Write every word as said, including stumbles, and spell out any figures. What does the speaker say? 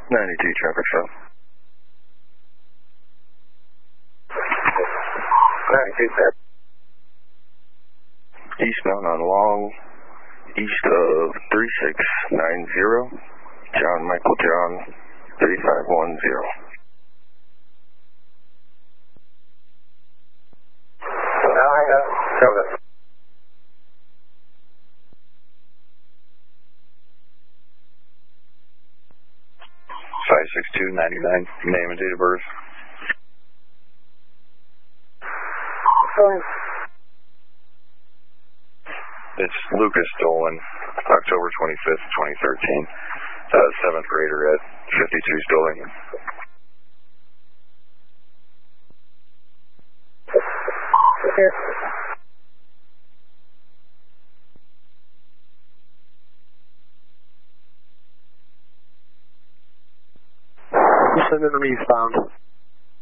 ninety-two traffic stop. ninety-two, sir. Eastbound on Long, east of three six nine zero, John Michael John, thirty-five one zero. Now I got seven. five six two ninety-nine, name and date of birth. Sorry. It's Lucas Dolan, October twenty-fifth, twenty thirteen. Uh, seventh grader at fifty-two's building. Here. Send it to me, found.